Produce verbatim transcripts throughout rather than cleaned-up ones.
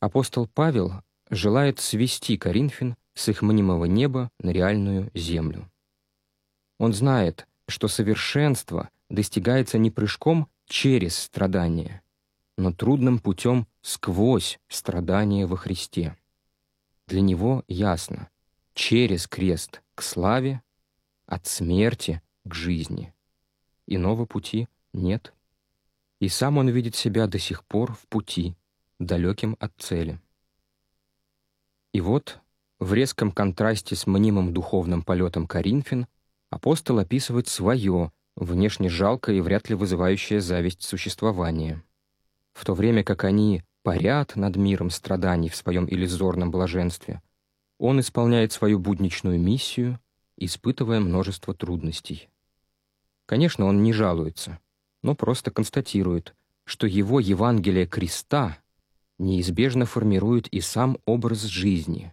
Апостол Павел желает свести Коринфян с их мнимого неба на реальную землю. Он знает, что совершенство достигается не прыжком через страдания, но трудным путем сквозь страдания во Христе. Для него ясно: через крест к славе, от смерти к жизни. Иного пути нет. И сам он видит себя до сих пор в пути, далеким от цели. И вот, в резком контрасте с мнимым духовным полетом Коринфян, апостол описывает свое, внешне жалкое и вряд ли вызывающее зависть существование. В то время как они парят над миром страданий в своем иллюзорном блаженстве, он исполняет свою будничную миссию, испытывая множество трудностей. Конечно, он не жалуется, но просто констатирует, что его Евангелие креста неизбежно формирует и сам образ жизни.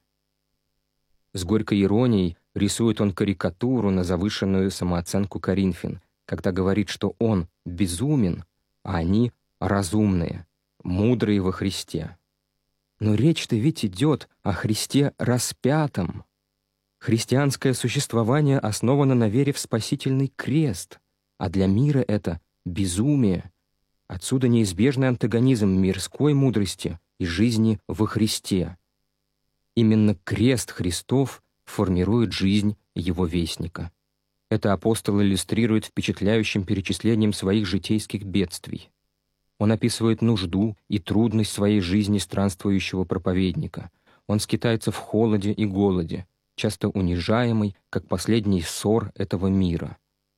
С горькой иронией рисует он карикатуру на завышенную самооценку Коринфян, когда говорит, что он безумен, а они разумные, мудрые во Христе. Но речь-то ведь идет о Христе распятом. Христианское существование основано на вере в спасительный крест, а для мира это безумие. Отсюда неизбежный антагонизм мирской мудрости и жизни во Христе. Именно крест Христов формирует жизнь его вестника. Это апостол иллюстрирует впечатляющим перечислением своих житейских бедствий. Он описывает нужду и трудность своей жизни странствующего проповедника. Он скитается в холоде и голоде, часто унижаемый, как последний ссор этого мира.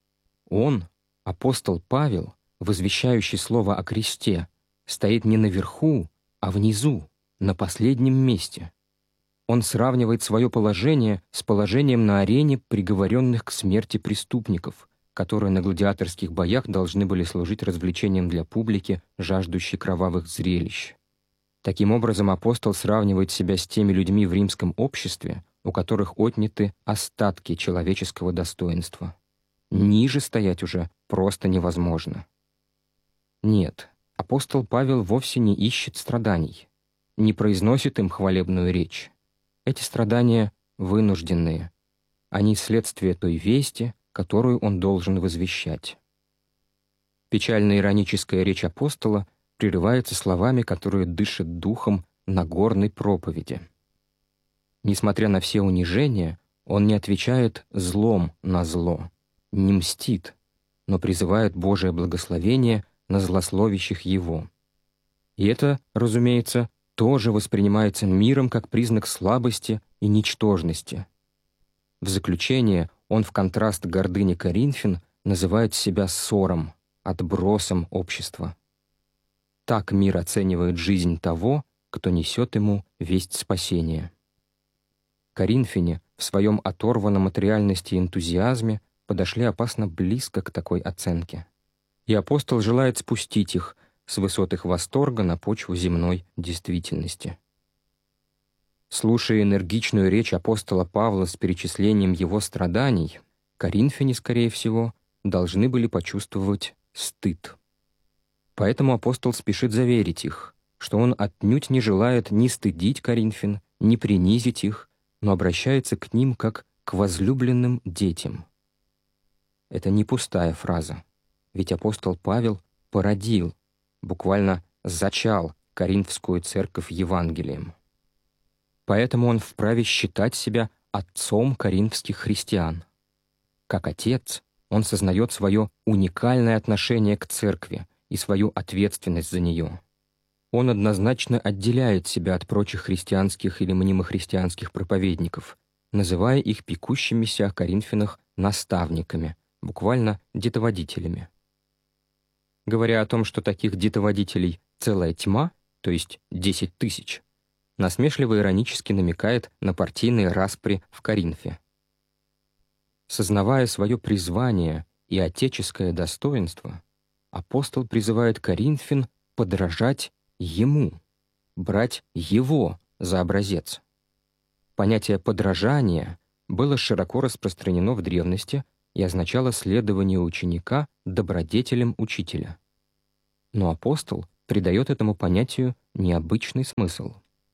Он, апостол Павел, возвещающий слово о кресте, стоит не наверху, а внизу, на последнем месте. Он сравнивает свое положение с положением на арене приговоренных к смерти преступников, которые на гладиаторских боях должны были служить развлечением для публики, жаждущей кровавых зрелищ. Таким образом, апостол сравнивает себя с теми людьми в римском обществе, у которых отняты остатки человеческого достоинства. Ниже стоять уже просто невозможно. Нет, апостол Павел вовсе не ищет страданий, не произносит им хвалебную речь. Эти страдания вынужденные, они следствие той вести, которую он должен возвещать. Печально-ироническая речь апостола прерывается словами, которые дышат духом Нагорной проповеди. Несмотря на все унижения, он не отвечает злом на зло, не мстит, но призывает Божие благословение на злословящих его. И это, разумеется, тоже воспринимается миром как признак слабости и ничтожности. В заключение он в контраст к гордыне Коринфян называет себя ссором, отбросом общества. Так мир оценивает жизнь того, кто несет ему весть спасения. Коринфяне в своем оторванном от реальности энтузиазме подошли опасно близко к такой оценке. И апостол желает спустить их с высот их восторга на почву земной действительности. Слушая энергичную речь апостола Павла с перечислением его страданий, коринфяне, скорее всего, должны были почувствовать стыд. Поэтому апостол спешит заверить их, что он отнюдь не желает ни стыдить коринфян, ни принизить их, но обращается к ним как к возлюбленным детям. Это не пустая фраза, ведь апостол Павел породил, буквально зачал Коринфскую церковь Евангелием. Поэтому он вправе считать себя отцом коринфских христиан. Как отец, он сознает свое уникальное отношение к церкви и свою ответственность за нее. Он однозначно отделяет себя от прочих христианских или мнимохристианских проповедников, называя их пекущимися о коринфянах наставниками, буквально детоводителями. Говоря о том, что таких детоводителей целая тьма, то есть десять тысяч, насмешливо иронически намекает на партийные распри в Коринфе. Сознавая свое призвание и отеческое достоинство, апостол призывает коринфян подражать ему, брать его за образец. Понятие подражания было широко распространено в древности и означало следование ученика добродетелям учителя. Но апостол придает этому понятию необычный смысл.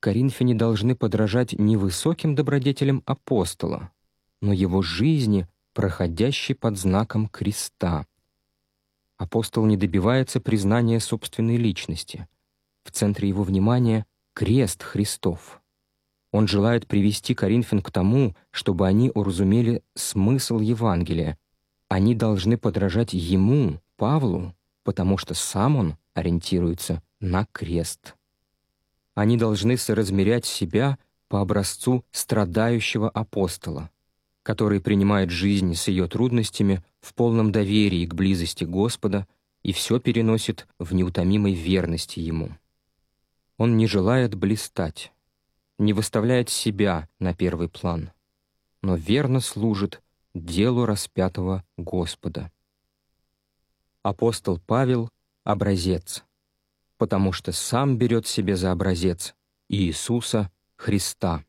коринфяне должны подражать не высоким добродетелям апостола, но его жизни, проходящей под знаком креста. Апостол не добивается признания собственной личности. В центре его внимания — крест Христов. Он желает привести коринфян к тому, чтобы они уразумели смысл Евангелия. Они должны подражать ему, Павлу, потому что сам он ориентируется на крест. Они должны соразмерять себя по образцу страдающего апостола, который принимает жизнь с ее трудностями в полном доверии к близости Господа и все переносит в неутомимой верности Ему. Он не желает блистать, не выставляет себя на первый план, но верно служит делу распятого Господа. Апостол Павел — образец, потому что сам берет себе за образец Иисуса Христа.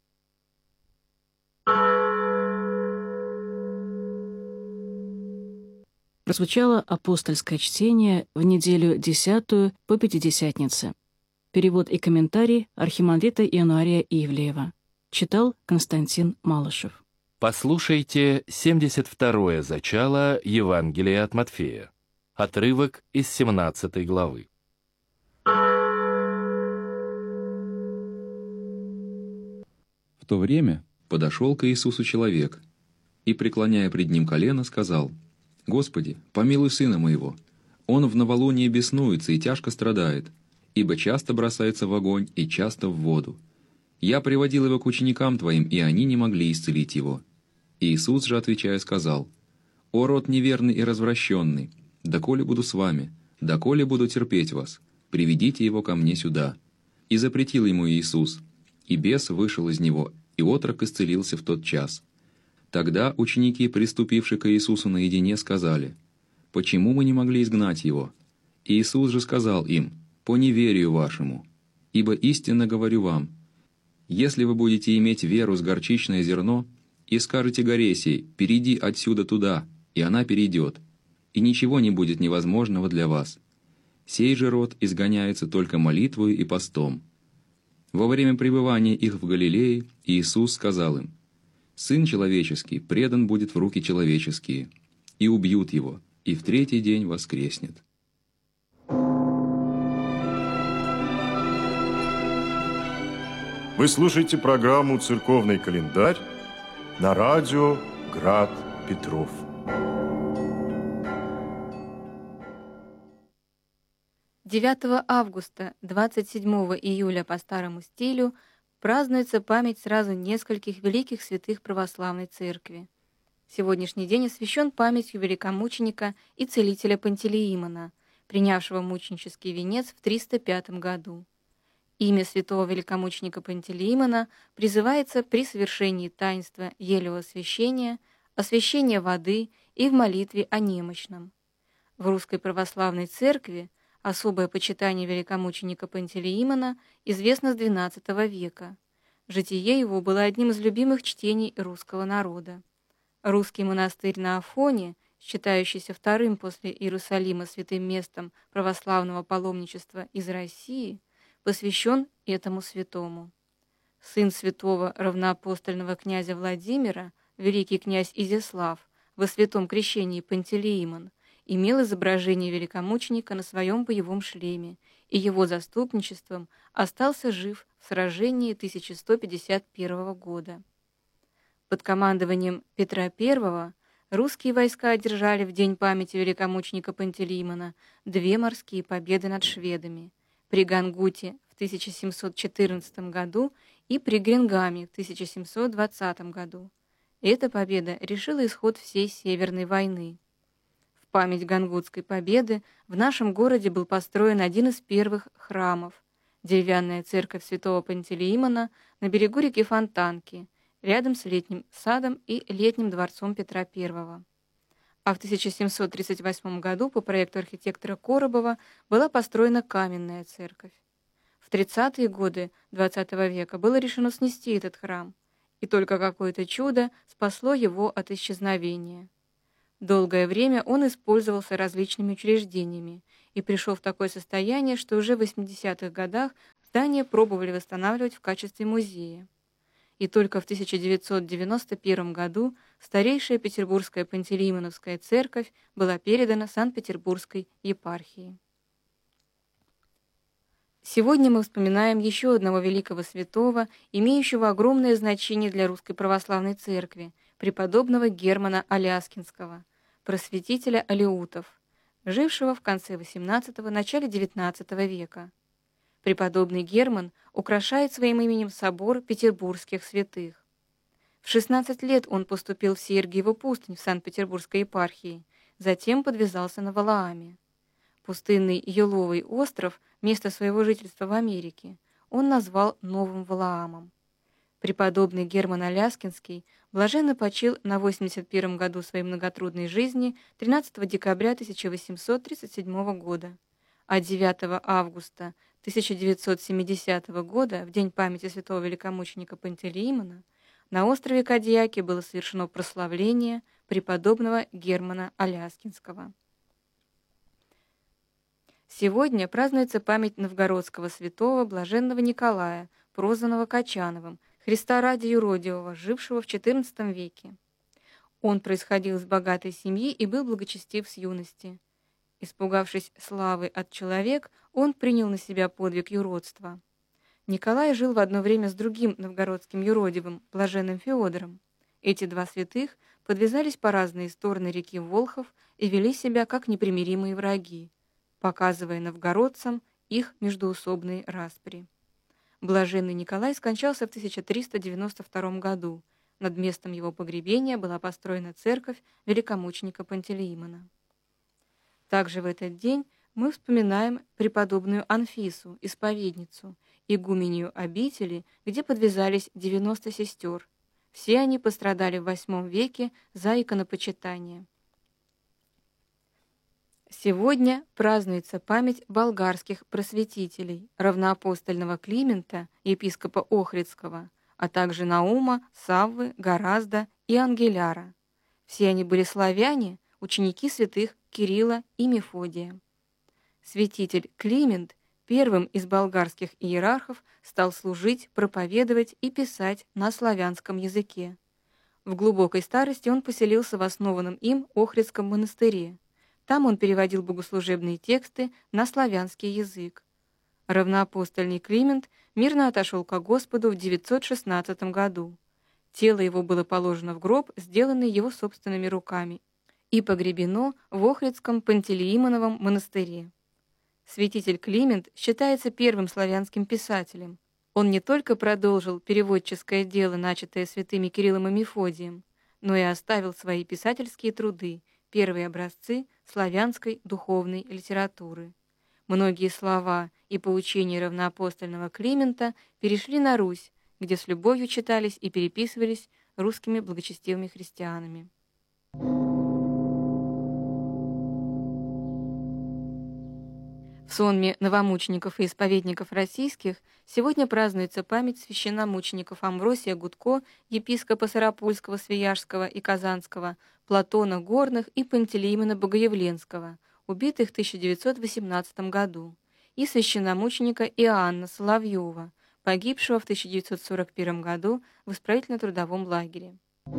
Прозвучало апостольское чтение в неделю десятую по Пятидесятнице. Перевод и комментарий архимандрита Иануария Ивлеева. Читал Константин Малышев. Послушайте семьдесят второе зачало Евангелия от Матфея. Отрывок из семнадцатой главы. В то время подошел к Иисусу человек и, преклоняя пред ним колено, сказал: «Господи, помилуй сына моего. Он в новолуние беснуется и тяжко страдает, ибо часто бросается в огонь и часто в воду. Я приводил его к ученикам твоим, и они не могли исцелить его». Иисус же, отвечая, сказал: «О род неверный и развращенный, доколе буду с вами, доколе буду терпеть вас, приведите его ко мне сюда». И запретил ему Иисус, и бес вышел из него, и отрок исцелился в тот час. Тогда ученики, приступившие к Иисусу наедине, сказали: «Почему мы не могли изгнать его?» Иисус же сказал им: «По неверию вашему. Ибо истинно говорю вам, если вы будете иметь веру с горчичное зерно, и скажете горе сей: перейди отсюда туда, и она перейдет, и ничего не будет невозможного для вас. Сей же род изгоняется только молитвою и постом». Во время пребывания их в Галилее Иисус сказал им: «Сын человеческий предан будет в руки человеческие, и убьют его, и в третий день воскреснет». Вы слушаете программу «Церковный календарь» на радио «Град Петров». девятого августа, двадцать седьмого июля по старому стилю празднуется память сразу нескольких великих святых православной церкви. Сегодняшний день освящен памятью великомученика и целителя Пантелеимона, принявшего мученический венец в триста пятом году. Имя святого великомученика Пантелеимона призывается при совершении таинства елеосвящения, освящения воды и в молитве о немощном. В Русской Православной Церкви особое почитание великомученика Пантелеимона известно с двенадцатого века. Житие его было одним из любимых чтений русского народа. Русский монастырь на Афоне, считающийся вторым после Иерусалима святым местом православного паломничества из России, посвящен этому святому. Сын святого равноапостольного князя Владимира, великий князь Изяслав, во святом крещении Пантелеимон, имел изображение великомученика на своем боевом шлеме, и его заступничеством остался жив в сражении тысяча сто пятьдесят первого года. Под командованием Петра Первого русские войска одержали в день памяти великомученика Пантелеимона две морские победы над шведами при Гангуте в тысяча семьсот четырнадцатом году и при Гренгаме в тысяча семьсот двадцатом году. Эта победа решила исход всей Северной войны. В память Гангутской победы в нашем городе был построен один из первых храмов – деревянная церковь святого Пантелеимона на берегу реки Фонтанки, рядом с летним садом и летним дворцом Петра Первого. А в тысяча семьсот тридцать восьмом году по проекту архитектора Коробова была построена каменная церковь. В тридцатые годы двадцатого века было решено снести этот храм, и только какое-то чудо спасло его от исчезновения. Долгое время он использовался различными учреждениями и пришел в такое состояние, что уже в восьмидесятых годах Здание пробовали восстанавливать в качестве музея. И только в тысяча девятьсот девяносто первом году старейшая Петербургская Пантелеимоновская церковь была передана Санкт-Петербургской епархии. Сегодня мы вспоминаем еще одного великого святого, имеющего огромное значение для Русской Православной Церкви, преподобного Германа Аляскинского, просветителя алеутов, жившего в конце восемнадцатого – начале девятнадцатого века. Преподобный Герман украшает своим именем собор петербургских святых. В шестнадцать лет он поступил в Сергиеву пустынь в Санкт-Петербургской епархии, затем подвязался на Валааме. Пустынный Еловый остров, место своего жительства в Америке, он назвал Новым Валаамом. Преподобный Герман Аляскинский блаженно почил на восемьдесят первом году своей многотрудной жизни тринадцатого декабря тысяча восемьсот тридцать седьмого года, а девятого августа тысяча девятьсот семидесятого года, в день памяти святого великомученика Пантелеимона, на острове Кадьяки было совершено прославление преподобного Германа Аляскинского. Сегодня празднуется память новгородского святого блаженного Николая, прозванного Качановым, Христа ради юродивого, жившего в четырнадцатом веке. Он происходил из богатой семьи и был благочестив с юности. Испугавшись славы от человек, он принял на себя подвиг юродства. Николай жил в одно время с другим новгородским юродивым, блаженным Феодором. Эти два святых подвязались по разные стороны реки Волхов и вели себя как непримиримые враги, показывая новгородцам их междоусобные распри. Блаженный Николай скончался в тысяча триста девяносто втором году. Над местом его погребения была построена церковь великомученика Пантелеимона. Также в этот день мы вспоминаем преподобную Анфису, исповедницу, игуменью обители, где подвязались девяносто сестер. Все они пострадали в восьмом веке за иконопочитание. Сегодня празднуется память болгарских просветителей, равноапостольного Климента, епископа Охридского, а также Наума, Саввы, Горазда и Ангеляра. Все они были славяне, ученики святых Кирилла и Мефодия. Святитель Климент первым из болгарских иерархов стал служить, проповедовать и писать на славянском языке. В глубокой старости он поселился в основанном им Охридском монастыре. Там он переводил богослужебные тексты на славянский язык. Равноапостольный Климент мирно отошел ко Господу в девятьсот шестнадцатом году. Тело его было положено в гроб, сделанный его собственными руками, и погребено в Охридском Пантелеимоновом монастыре. Святитель Климент считается первым славянским писателем. Он не только продолжил переводческое дело, начатое святыми Кириллом и Мефодием, но и оставил свои писательские труды, первые образцы славянской духовной литературы. Многие слова и поучения равноапостольного Климента перешли на Русь, где с любовью читались и переписывались русскими благочестивыми христианами. В сонме новомучеников и исповедников российских сегодня празднуется память священномучеников Амвросия Гудко, епископа Сарапульского, Свияжского и Казанского, Платона Горных и Пантелеимона Богоявленского, убитых в тысяча девятьсот восемнадцатом году, и священномученика Иоанна Соловьева, погибшего в тысяча девятьсот сорок первом году в исправительно-трудовом лагере.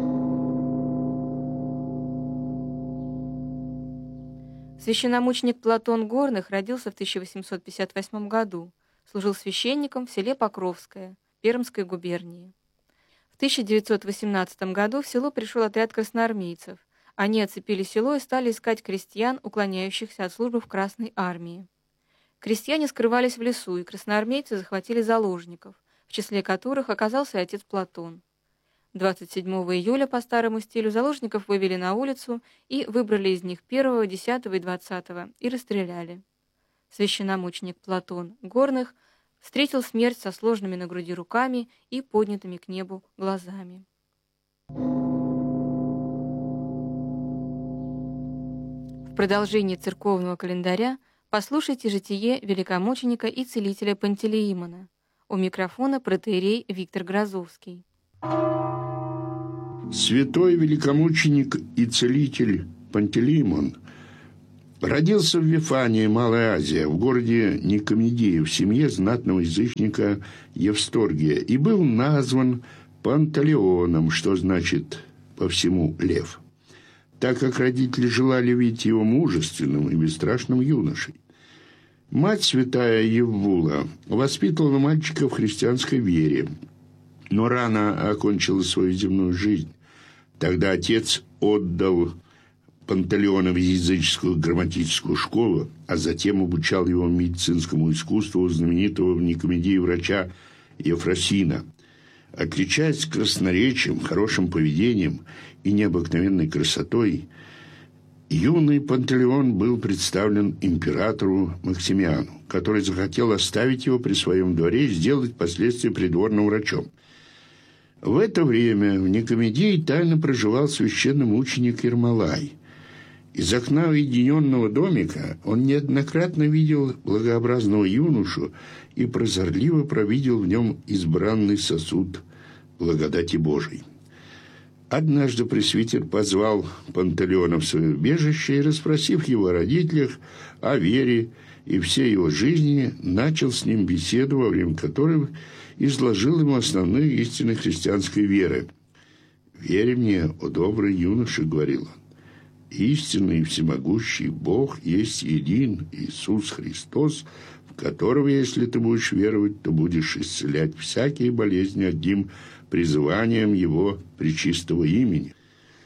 Священномученик Платон Горных родился в тысяча восемьсот пятьдесят восьмом году, служил священником в селе Покровское, Пермской губернии. В тысяча девятьсот восемнадцатом году в село пришел отряд красноармейцев. Они оцепили село и стали искать крестьян, уклоняющихся от службы в Красной армии. Крестьяне скрывались в лесу, и красноармейцы захватили заложников, в числе которых оказался и отец Платон. двадцать седьмого июля по старому стилю заложников вывели на улицу и выбрали из них первого, десятого и двадцатого и расстреляли. Священномученик Платон Горных встретил смерть со сложными на груди руками и поднятыми к небу глазами. В продолжении церковного календаря послушайте житие великомученика и целителя Пантелеимона. У микрофона протоиерей Виктор Грозовский. Святой великомученик и целитель Пантелеимон Родился в Вифании, Малая Азия, в городе Никомедии, в семье знатного язычника Евсторгия, и был назван Пантелеоном, что значит по всему «лев», так как родители желали видеть его мужественным и бесстрашным юношей. Мать, святая Еввула, воспитывала мальчика в христианской вере, но рано окончила свою земную жизнь. Тогда отец отдал Пантелеона в языческую грамматическую школу, а затем обучал его медицинскому искусству у знаменитого в Никомедии врача Ефросина. Отличаясь красноречием, хорошим поведением и необыкновенной красотой, юный Пантелеон был представлен императору Максимиану, который захотел оставить его при своем дворе и сделать впоследствии придворным врачом. В это время в Никомедии тайно проживал священномученик Ермолай. Из окна уединенного домика он неоднократно видел благообразного юношу и прозорливо провидел в нем избранный сосуд благодати Божией. Однажды пресвитер позвал Пантелеона в свое убежище и, расспросив его о родителях, о вере и всей его жизни, начал с ним беседу, во время которой изложил ему основные истины христианской веры. «Верь мне, о добрый юноша», — говорил он, — «истинный и всемогущий Бог есть един Иисус Христос, в которого, если ты будешь веровать, то будешь исцелять всякие болезни одним призыванием Его пречистого имени».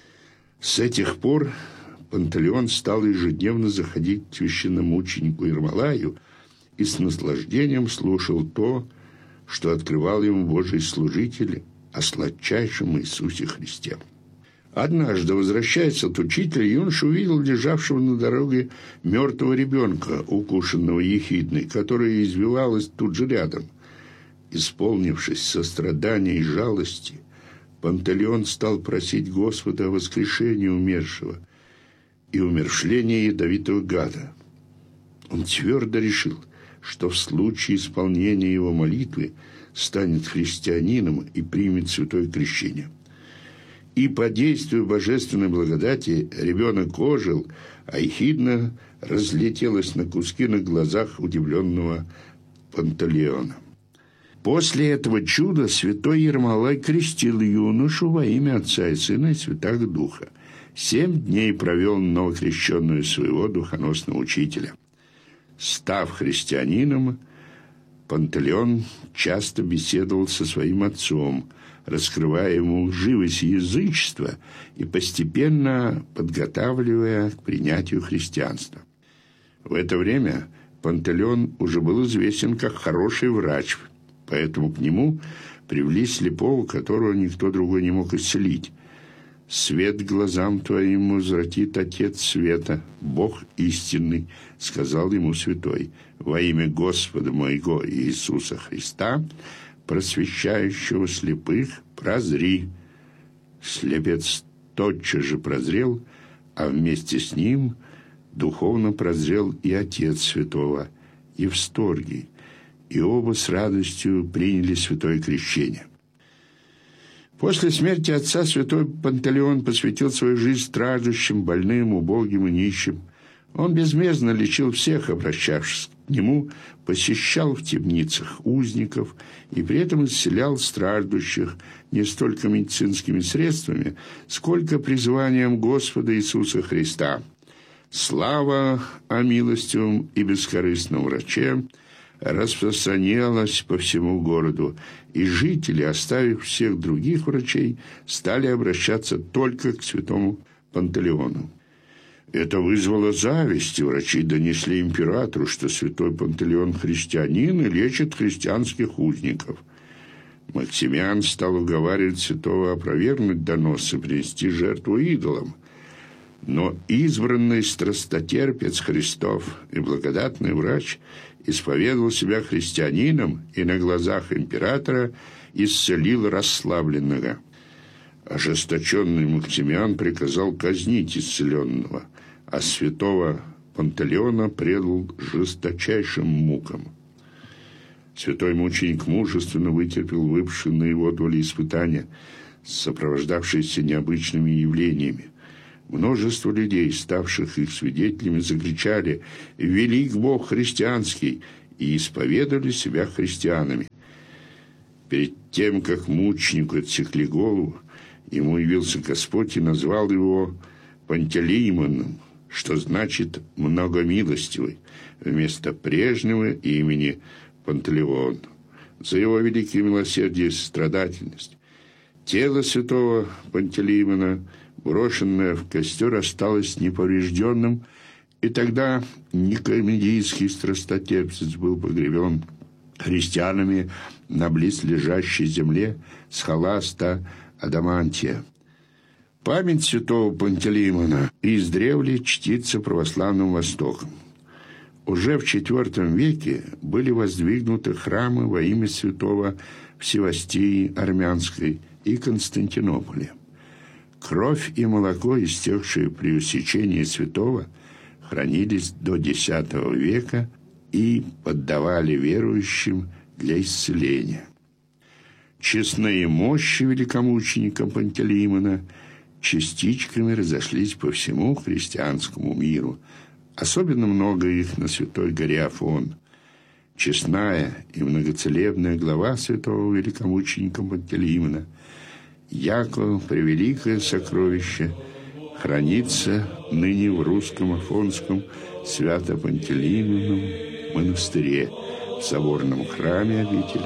С этих пор Пантелеон стал ежедневно заходить к священномученику Ермолаю и с наслаждением слушал то, что открывал ему Божий служитель о сладчайшем Иисусе Христе. Однажды, возвращаясь от учителя, юноша увидел лежавшего на дороге мертвого ребенка, укушенного ехидной, которая извивалась тут же рядом. Исполнившись сострадания и жалости, Пантелеон стал просить Господа о воскрешении умершего и умершлении ядовитого гада. Он твердо решил, что в случае исполнения его молитвы станет христианином и примет святое крещение. И по действию божественной благодати ребенок ожил, а ехидна разлетелась на куски на глазах удивленного Пантелеона. После этого чуда святой Ермолай крестил юношу во имя Отца и Сына и Святаго Духа. Семь дней провел новокрещенную своего духоносного учителя. Став христианином, Пантелеон часто беседовал со своим отцом, раскрывая ему лживость язычества и постепенно подготавливая к принятию христианства. В это время Пантелеон уже был известен как хороший врач, поэтому к нему привели слепого, которого никто другой не мог исцелить. «Свет глазам твоим возвратит Отец света, Бог истинный», — сказал ему святой, «во имя Господа моего Иисуса Христа, просвещающего слепых, прозри». Слепец тотчас же прозрел, а вместе с ним духовно прозрел и отец святого, Евсторгий, и оба с радостью приняли святое крещение. После смерти отца святой Пантелеон посвятил свою жизнь страждущим, больным, убогим и нищим. Он безмездно лечил всех, обращавшихся к нему, посещал в темницах узников и при этом исцелял страждущих не столько медицинскими средствами, сколько призванием Господа Иисуса Христа. Слава о милостивом и бескорыстном враче распространялась по всему городу, и жители, оставив всех других врачей, стали обращаться только к святому Пантелеону. Это вызвало зависть, и врачи донесли императору, что святой Пантелеон христианин и лечит христианских узников. Максимиан стал уговаривать святого опровергнуть донос и принести жертву идолам. Но избранный страстотерпец Христов и благодатный врач исповедовал себя христианином и на глазах императора исцелил расслабленного. Ожесточенный Максимиан приказал казнить исцеленного, а святого Пантелеона предал жесточайшим мукам. Святой мученик мужественно вытерпел выпавшие на его долю испытания, сопровождавшиеся необычными явлениями. Множество людей, ставших их свидетелями, закричали «Велик Бог христианский!» и исповедовали себя христианами. Перед тем, как мученику отсекли голову, ему явился Господь и назвал его Пантелеймоном, что значит «многомилостивый», вместо прежнего имени Пантелеон, за его великое милосердие и сострадательность. Тело святого Пантелеймона, брошенное в костер, осталось неповрежденным, и тогда никомедийский страстотерпец был погребен христианами на близлежащей земле схоласта Адамантия. Память святого Пантелеймона издревле чтится православным Востоком. Уже в четвёртом веке были воздвигнуты храмы во имя святого в Севастии Армянской и Константинополе. Кровь и молоко, истекшие при усечении святого, хранились до десятого века и поддавали верующим для исцеления. Честные мощи великомученика Пантелеймона частичками разошлись по всему христианскому миру. Особенно много их на Святой горе Афон. Честная и многоцелебная глава святого великомученика Пантелеймона, яко превеликое сокровище, хранится ныне в русском Афонском Свято-Пантелеймоновом монастыре в соборном храме обители